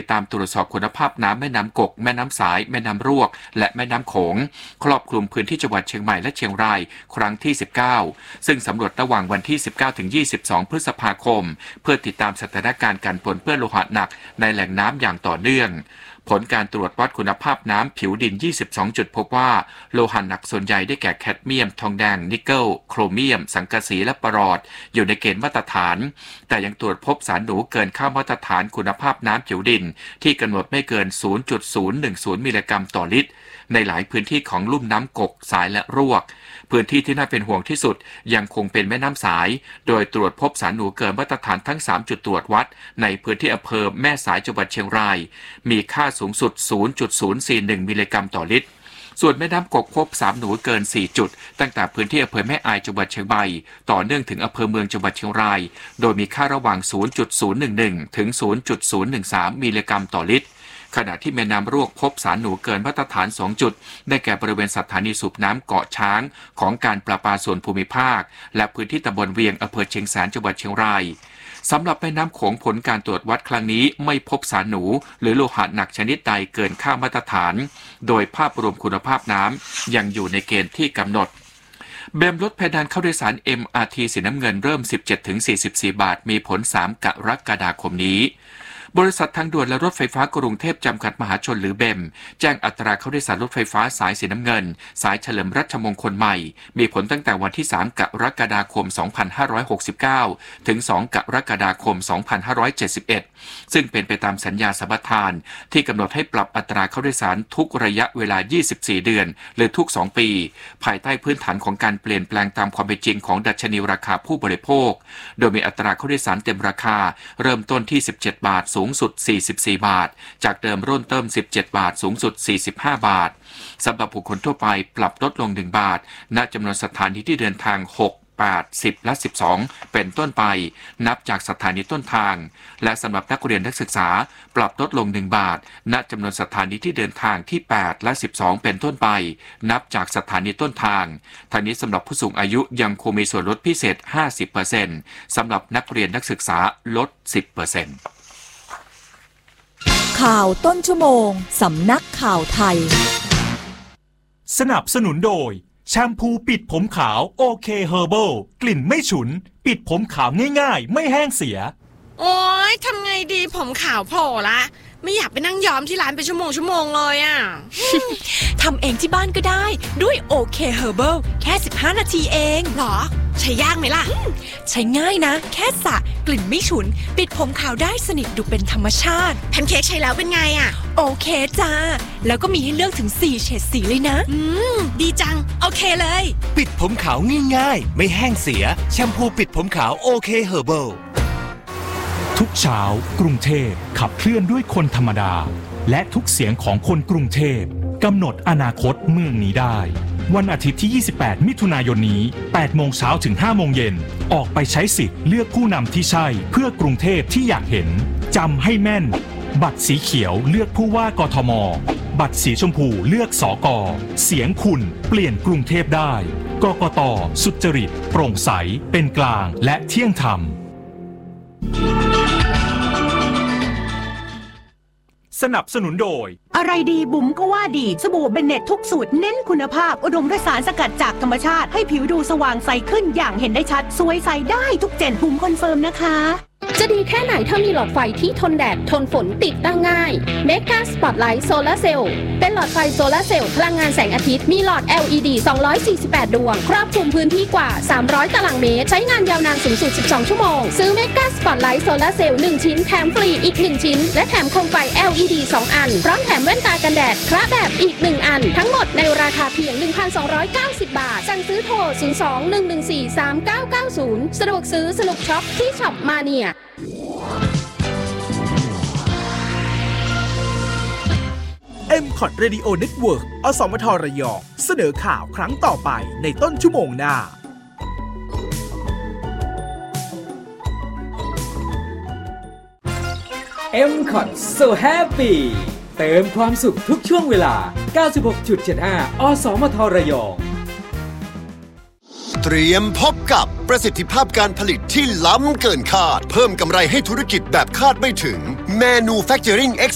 ตามตรวจสอบคุณภาพน้ำแม่น้ำกกแม่น้ำสายแม่น้ำรวกและแม่น้ำโขงครอบคลุมพื้นที่จังหวัดเชียงใหม่และเชียงรายครั้งที่19ซึ่งสำรวจระหว่างวันที่19ถึง22พฤษภาคมเพื่อติดตามสถานการณ์การปนเปื้อนโลหะหนักในแหล่งน้ำอย่างต่อเนื่องผลการตรวจวัดคุณภาพน้ำผิวดิน22จุดพบว่าโลหะหนักส่วนใหญ่ได้แก่แคดเมียมทองแดงนิกเกิลโครเมียมสังกะสีและปรอดอยู่ในเกณฑ์มาตรฐานแต่ยังตรวจพบสารหนูเกินค่ามาตรฐานคุณภาพน้ำผิวดินที่กำหนดไม่เกิน 0.010 มิลลิกรัมต่อลิตรในหลายพื้นที่ของลุ่มน้ำกกสายและรวกพื้นที่ที่น่าเป็นห่วงที่สุดยังคงเป็นแม่น้ำสายโดยตรวจพบสารหนูเกินมาตรฐานทั้ง3จุดตรวจวัดในพื้นที่อำเภอแม่สายจังหวัดเชียงรายมีค่าสูงสุด 0.041 มิลลิกรัมต่อลิตรส่วนแม่น้ำกกพบสารหนูเกิน4จุดตั้งแต่พื้นที่อำเภอแม่อายจังหวัดเชียงใหม่ต่อเนื่องถึงอำเภอเมืองจังหวัดเชียงรายโดยมีค่าระหว่าง 0.011 ถึง 0.013 มิลลิกรัมต่อลิตรขณะที่แม่น้ำรวกพบสารหนูเกินมาตรฐาน2จุดได้แก่บริเวณสถานีสูบน้ำเกาะช้างของการประปาส่วนภูมิภาคและพื้นที่ตำบลเวียงอำเภอเชียงแสนจังหวัดเชียงรายสำหรับแม่น้ำโขงผลการตรวจวัดครั้งนี้ไม่พบสารหนูหรือโลหะหนักชนิดใดเกินค่ามาตรฐานโดยภาพรวมคุณภาพน้ำยังอยู่ในเกณฑ์ที่กำหนดเบมลดเพดานเข้าโดยสาร MRT สีน้ำเงินเริ่ม 17-44 บาทมีผล3กรกฎาคมนี้บริษัททางด่วนและรถไฟฟ้ากรุงเทพจำกัดมหาชนหรือเบมแจ้งอัตราเข้าโดยสารรถไฟฟ้าสายสีน้ำเงินสายเฉลิมรัชมงคลใหม่มีผลตั้งแต่วันที่3กรกฎาคม2569ถึง2กรกฎาคม2571ซึ่งเป็นไปตามสัญญาสัมปทานที่กำหนดให้ปรับอัตราเข้าโดยสารทุกระยะเวลา24เดือนหรือทุก2ปีภายใต้พื้นฐานของการเปลี่ยนแปลงตามความเป็นจริงของดัชนีราคาผู้บริโภคโดยมีอัตราเข้าโดยสารเต็มราคาเริ่มต้นที่17บาทสูงสุด44บาทจากเดิมร่นเติม17บาทสูงสุด45บาทสำหรับบุคคลทั่วไปปรับลดลง1บาทณจำนวนสถานีที่เดินทาง6 8 10และ12เป็นต้นไปนับจากสถานีต้นทางและสำหรับนักเรียนนักศึกษาปรับลดลง1บาทณจำนวนสถานีที่เดินทางที่8และ12เป็นต้นไปนับจากสถานีต้นทางทางนี้สำหรับผู้สูงอายุยังคงมีส่วนลดพิเศษ 50% สำหรับนักเรียนนักศึกษาลด 10% ข่าวต้นชั่วโมงสำนักข่าวไทยสนับสนุนโดยแชมพูปิดผมขาวโอเคเฮอร์เบิลกลิ่นไม่ฉุนปิดผมขาวง่ายๆไม่แห้งเสียโอ๊ยทำไงดีผมขาวโผล่ละไม่อยากไปนั่งย้อมที่ร้านเป็นชั่วโมงเลยอ่ะทำเองที่บ้านก็ได้ด้วยโอเคเฮอร์เบิลแค่15นาทีเองหรอใช้ยากไหมล่ะใช้ง่ายนะแค่สระกลิ่นไม่ฉุนปิดผมขาวได้สนิทดูเป็นธรรมชาติแพนเค้กใช้แล้วเป็นไงอ่ะโอเคจ้าแล้วก็มีให้เลือกถึง4เฉดสีเลยนะดีจังโอเคเลยปิดผมขาวง่ายๆไม่แห้งเสียแชมพูปิดผมขาวโอเคเฮอร์เบิลทุกเช้ากรุงเทพขับเคลื่อนด้วยคนธรรมดาและทุกเสียงของคนกรุงเทพกำหนดอนาคตเมืองนี้ได้วันอาทิตย์ที่28มิถุนายนนี้8โมงเช้าถึง5โมงเย็นออกไปใช้สิทธิ์เลือกผู้นำที่ใช่เพื่อกรุงเทพที่อยากเห็นจำให้แม่นบัตรสีเขียวเลือกผู้ว่ากทมบัตรสีชมพูเลือกสก.เสียงคุณเปลี่ยนกรุงเทพได้กกต.สุจริตโปร่งใสเป็นกลางและเที่ยงธรรมสนับสนุนโดยอะไรดีบุ๋มก็ว่าดีสบู่เบนเน็ตทุกสูตรเน้นคุณภาพอุดมด้วยสารสกัดจากธรรมชาติให้ผิวดูสว่างใสขึ้นอย่างเห็นได้ชัดสวยใสได้ทุกเจนบุ๋มคอนเฟิร์มนะคะจะดีแค่ไหนถ้ามีหลอดไฟที่ทนแดดทนฝนติดตั้งง่าย Mega Spotlight Solar Cell เป็นหลอดไฟโซลาร์เซลล์พลังงานแสงอาทิตย์มีหลอด LED 248ดวงครอบคลุมพื้นที่กว่า300ตารางเมตรใช้งานยาวนานสูงสุด12ชั่วโมงซื้อ Mega Spotlight Solar Cell 1ชิ้นแถมฟรีอีก1ชิ้นและแถมโคมไฟ LED 2อันพร้อมแถมแว่นตากันแดดพระแบบอีก1อันทั้งหมดในราคาเพียง 1,290 บาทสั่งซื้อโทร 02-114-3990 สะดวกซื้อสนุกช็อปที่ช็อปมาเนีย MCOT Radio Network อสมทระยองเสนอข่าวครั้งต่อไปในต้นชั่วโมงหน้า MCOT So Happy เติมความสุขทุกช่วงเวลา 96.75 อสมทระยองเตรียมพบกับประสิทธิภาพการผลิตที่ล้ำเกินคาดเพิ่มกำไรให้ธุรกิจแบบคาดไม่ถึง Manufacturing